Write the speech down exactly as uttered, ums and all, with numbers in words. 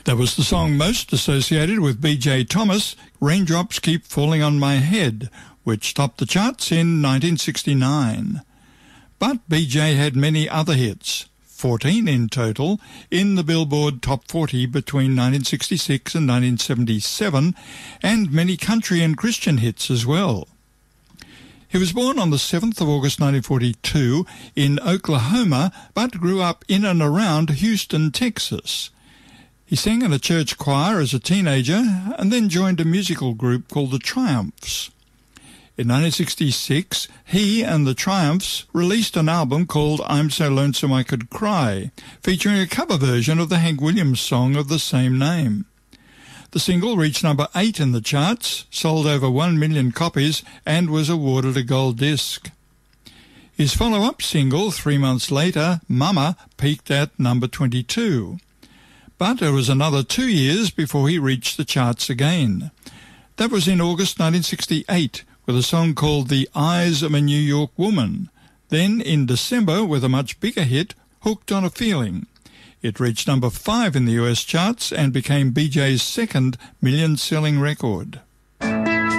That was the song most associated with B J Thomas, Raindrops Keep Falling on My Head, which topped the charts in nineteen sixty-nine. But B J had many other hits, fourteen in total, in the Billboard Top forty between nineteen sixty-six and nineteen seventy-seven, and many country and Christian hits as well. He was born on the seventh of August nineteen forty-two in Oklahoma, but grew up in and around Houston, Texas. He sang in a church choir as a teenager and then joined a musical group called the Triumphs. In nineteen sixty-six, he and the Triumphs released an album called I'm So Lonesome I Could Cry, featuring a cover version of the Hank Williams song of the same name. The single reached number eight in the charts, sold over one million copies, and was awarded a gold disc. His follow-up single, three months later, Mama, peaked at number twenty-two. But it was another two years before he reached the charts again. That was in August nineteen sixty-eight, with a song called The Eyes of a New York Woman. Then in December with a much bigger hit, Hooked on a Feeling. It reached number five in the U S charts and became B J's second million-selling record.